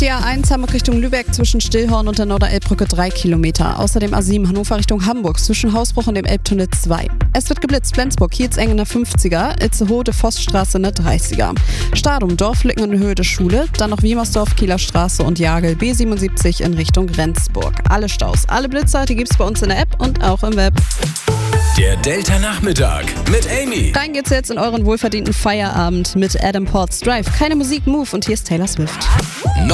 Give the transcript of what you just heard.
Die A1 Hamburg Richtung Lübeck zwischen Stillhorn und der Norderelbbrücke 3 Kilometer. Außerdem A7 Hannover Richtung Hamburg zwischen Hausbruch und dem Elbtunnel 2. Es wird geblitzt. Flensburg, Kiezenge in der 50er, Itzehoe, Vossstraße in der 30er. Stadum, Dorflicken in Höhe der Schule, dann noch Wiemersdorf, Kieler Straße und Jagel B77 in Richtung Rendsburg. Alle Staus, alle Blitzer, die gibt's bei uns in der App und auch im Web. Der Delta Nachmittag mit Amy. Rein geht's jetzt in euren wohlverdienten Feierabend mit Adam Port's Drive. Keine Musik, Move und hier ist Taylor Swift.